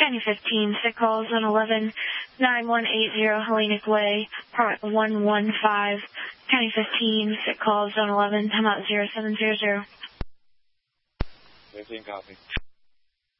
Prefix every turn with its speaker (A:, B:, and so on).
A: County 15, sick call zone 11, 9180 Hellenic Way, apartment 115. County 15, sick call zone 11, timeout 0700.
B: 15, copy.